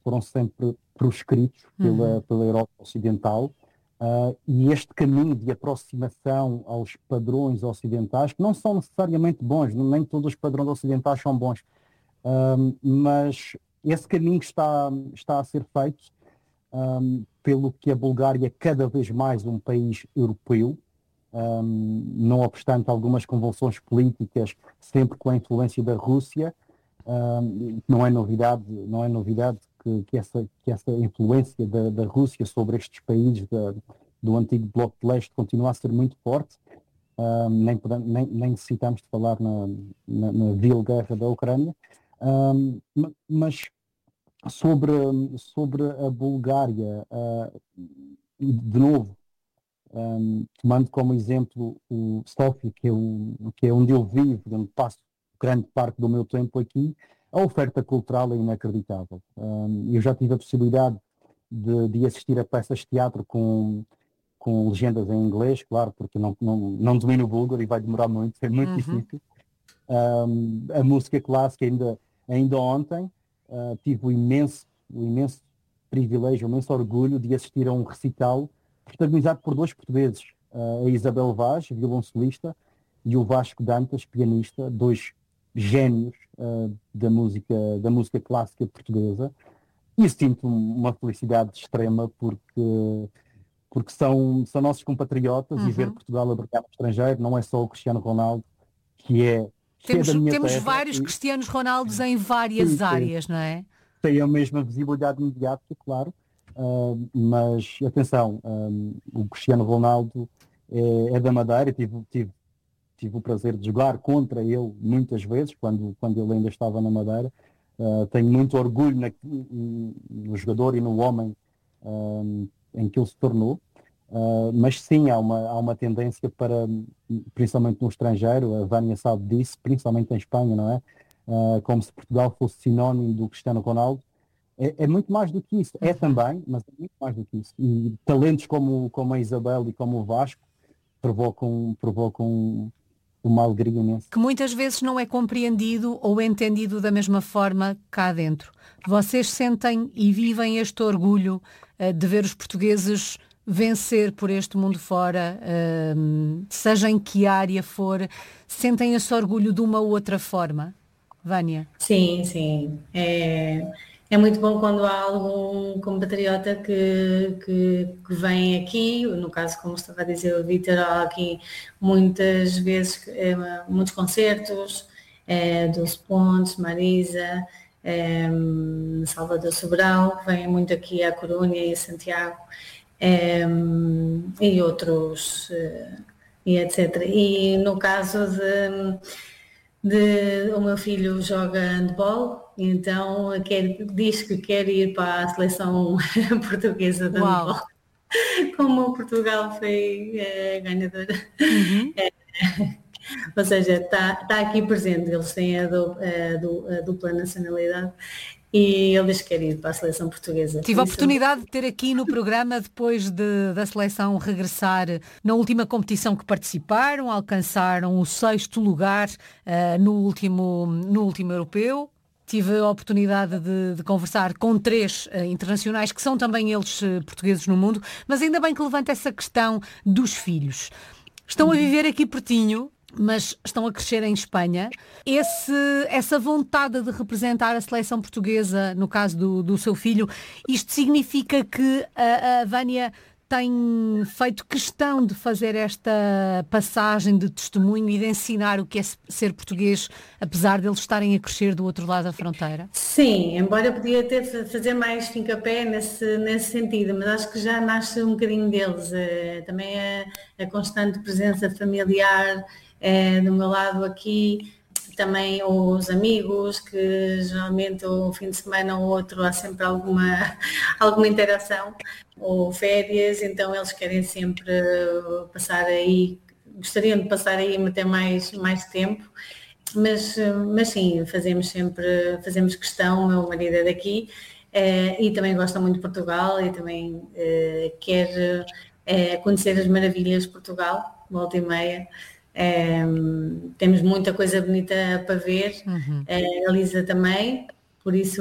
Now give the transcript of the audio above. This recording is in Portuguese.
foram sempre proscritos pela Europa Ocidental, e este caminho de aproximação aos padrões ocidentais, que não são necessariamente bons, nem todos os padrões ocidentais são bons, mas esse caminho está a ser feito, pelo que a Bulgária é cada vez mais um país europeu, não obstante algumas convulsões políticas, sempre com a influência da Rússia. Não é novidade que essa influência da Rússia sobre estes países do antigo Bloco de Leste continua a ser muito forte. Nem necessitamos de falar na vil guerra da Ucrânia. Mas sobre a Bulgária, de novo, tomando como exemplo o Sofia, que é onde eu vivo, onde passo grande parte do meu tempo aqui, a oferta cultural é inacreditável. Eu já tive a possibilidade de assistir a peças de teatro com legendas em inglês, claro, porque não domino o búlgaro e vai demorar muito, é muito difícil. A música clássica, ainda ontem, tive o imenso privilégio, o imenso orgulho de assistir a um recital protagonizado por dois portugueses, a Isabel Vaz, violoncelista, e o Vasco Dantas, pianista, dois gênios da música clássica portuguesa. E sinto uma felicidade extrema porque são nossos compatriotas, e ver Portugal a brilhar no estrangeiro não é só o Cristiano Ronaldo, que é da minha Temos terra, vários Cristianos Ronaldos em várias áreas, não é? Tem a mesma visibilidade mediática, claro, mas atenção, o Cristiano Ronaldo é da Madeira. Tive o prazer de jogar contra ele muitas vezes, quando ele ainda estava na Madeira. Tenho muito orgulho no jogador e no homem em que ele se tornou. Mas sim, há uma tendência para, principalmente no estrangeiro, a Vânia sabe disso, principalmente em Espanha, não é? Como se Portugal fosse sinónimo do Cristiano Ronaldo. É muito mais do que isso, é também, mas é muito mais do que isso. E talentos como a Isabel e como o Vasco provocam uma alegria imensa. Que muitas vezes não é compreendido ou entendido da mesma forma cá dentro. Vocês sentem e vivem este orgulho de ver os portugueses vencer por este mundo fora, seja em que área for, sentem esse orgulho de uma ou outra forma? Vânia? Sim. É muito bom quando há algum compatriota que vem aqui, no caso, como estava a dizer o Vítor, há aqui muitas vezes muitos concertos, dos Pontes, Marisa, Salvador Sobral, que vêm muito aqui a Corunha e a Santiago, e outros, e etc. E no caso o meu filho joga handball, então diz que quer ir para a seleção portuguesa de handball, como Portugal foi ganhadora. Ou seja, está aqui presente, eles têm a dupla nacionalidade, e ele diz que quer ir para a seleção portuguesa. Tive a oportunidade de ter aqui no programa, depois da seleção regressar na última competição que participaram, alcançaram o 6º lugar no último europeu. Tive a oportunidade de conversar com 3 internacionais, que são também eles portugueses no mundo, mas ainda bem que levanta essa questão dos filhos. Estão a viver aqui pertinho, mas estão a crescer em Espanha. Essa vontade de representar a seleção portuguesa, no caso do seu filho, isto significa que a Vânia tem feito questão de fazer esta passagem de testemunho e de ensinar o que é ser português, apesar de eles estarem a crescer do outro lado da fronteira? Sim, embora eu podia fazer mais fincapé nesse sentido, mas acho que já nasce um bocadinho deles. Também a constante presença familiar do meu lado aqui, também os amigos, que geralmente o fim de semana ou outro há sempre alguma interação, ou férias, então eles querem sempre passar aí, gostariam de passar aí e meter mais tempo, mas sim, fazemos questão. O meu marido é daqui, e também gosta muito de Portugal, e também quer conhecer as maravilhas de Portugal, volta e meia. Temos muita coisa bonita para ver, a Lisa também, por isso